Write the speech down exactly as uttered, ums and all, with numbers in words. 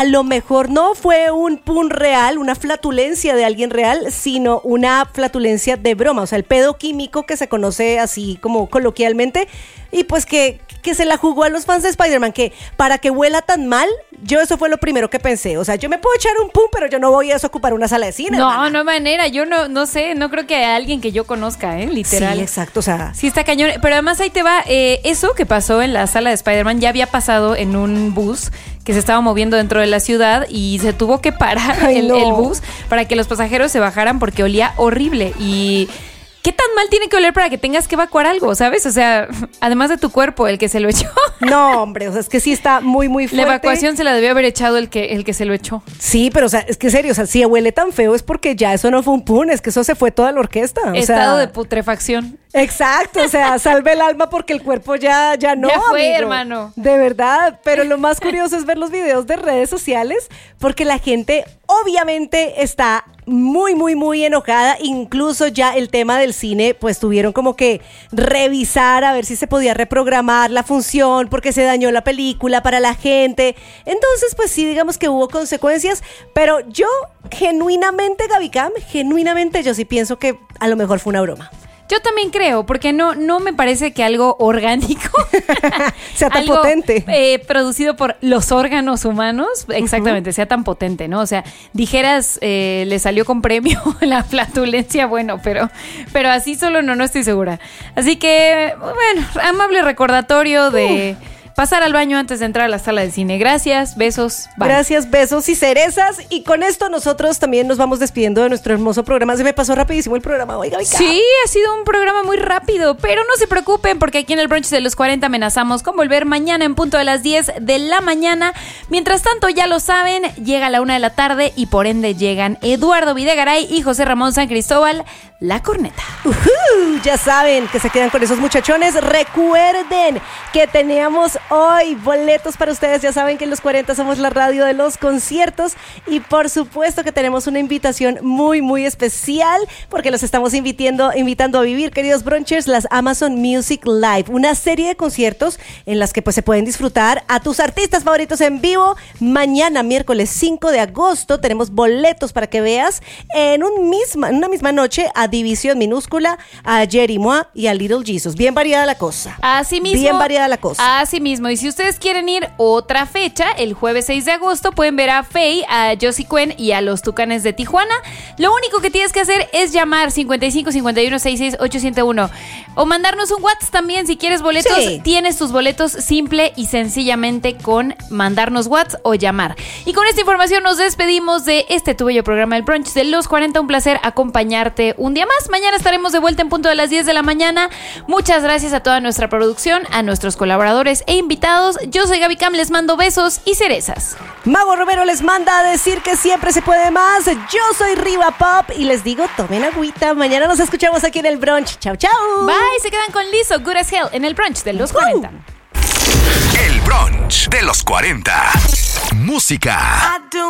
a lo mejor no fue un pun real, una flatulencia de alguien real, sino una flatulencia de broma, o sea, el pedo químico que se conoce así como coloquialmente, y pues que, que se la jugó a los fans de Spider-Man, que para que huela tan mal, yo eso fue lo primero que pensé. O sea, yo me puedo echar un pum, pero yo no voy a desocupar una sala de cine. No, hermana. no hay manera. Yo no, no sé, no creo que haya alguien que yo conozca, ¿eh? Literal. Sí, exacto, o sea. Sí está cañón. Pero además ahí te va, eh, eso que pasó en la sala de Spider-Man ya había pasado en un bus que se estaba moviendo dentro de la ciudad y se tuvo que parar Ay, el, no. el bus para que los pasajeros se bajaran porque olía horrible. Y ¿qué tan mal tiene que oler para que tengas que evacuar algo, sabes? O sea, además de tu cuerpo, el que se lo echó. No, hombre, o sea, es que sí está muy, muy fuerte. La evacuación se la debió haber echado el que, el que se lo echó. Sí, pero o sea, es que serio, o sea, si huele tan feo es porque ya eso no fue un pun, es que eso se fue toda la orquesta. O Estado sea, de putrefacción. Exacto, o sea, salve el alma porque el cuerpo ya, ya no, Ya fue, amigo. hermano. De verdad, pero lo más curioso es ver los videos de redes sociales porque la gente obviamente está muy, muy, muy enojada. Incluso ya el tema del cine, pues tuvieron como que revisar a ver si se podía reprogramar la función porque se dañó la película para la gente. Entonces, pues sí, digamos que hubo consecuencias, pero yo genuinamente, Gaby Cam, genuinamente yo sí pienso que a lo mejor fue una broma. Yo también creo, porque no, no me parece que algo orgánico sea tan algo, potente. Eh, producido por los órganos humanos, exactamente, uh-huh. sea tan potente, ¿no? O sea, dijeras, eh, le salió con premio la flatulencia, bueno, pero, pero así solo no, no estoy segura. Así que, bueno, amable recordatorio de... Uh. pasar al baño antes de entrar a la sala de cine. Gracias, besos, bye. Gracias, besos y cerezas. Y con esto nosotros también nos vamos despidiendo de nuestro hermoso programa. Se me pasó rapidísimo el programa hoy, Gaby. Sí, ha sido un programa muy rápido, pero no se preocupen porque aquí en el brunch de los cuarenta amenazamos con volver mañana en punto de las diez de la mañana. Mientras tanto, ya lo saben, llega la una de la tarde y por ende llegan Eduardo Videgaray y José Ramón San Cristóbal, La Corneta. Uh-huh, ya saben que se quedan con esos muchachones. Recuerden que teníamos hoy boletos para ustedes. Ya saben que en los cuarenta somos la radio de los conciertos y por supuesto que tenemos una invitación muy muy especial porque los estamos invitando, invitando a vivir, queridos brunchers, las Amazon Music Live, una serie de conciertos en las que pues se pueden disfrutar a tus artistas favoritos en vivo. Mañana miércoles cinco de agosto tenemos boletos para que veas en, un misma, en una misma noche a División Minúscula, a Jerry Mois y a Little Jesus. Bien variada la cosa. Así mismo. Bien variada la cosa. Así mismo. Y si ustedes quieren ir otra fecha, el jueves seis de agosto, pueden ver a Faye, a Josie Cuen y a los Tucanes de Tijuana. Lo único que tienes que hacer es llamar cincuenta y cinco cincuenta y uno sesenta y seis ochocientos uno o mandarnos un WhatsApp también si quieres boletos. Sí. Tienes tus boletos simple y sencillamente con mandarnos WhatsApp o llamar. Y con esta información nos despedimos de este tu bello programa El Brunch de los cuarenta. Un placer acompañarte un día más. Mañana estaremos de vuelta en punto de las diez de la mañana. Muchas gracias a toda nuestra producción, a nuestros colaboradores e invitados. Yo soy Gaby Cam, les mando besos y cerezas. Mago Romero les manda a decir que siempre se puede más. Yo soy Riva Pop y les digo, tomen agüita. Mañana nos escuchamos aquí en el brunch. Chau, chau. Bye, se quedan con Lizzo, Good as Hell, en el brunch de los cuarenta. El brunch de los cuarenta. Música.